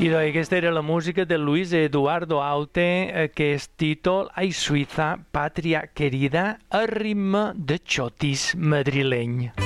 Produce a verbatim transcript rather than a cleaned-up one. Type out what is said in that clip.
I doncs aquesta era la música de Luis Eduardo Aute, que és títol Ai Suïssa, pàtria querida, a ritme de xotis madrileny.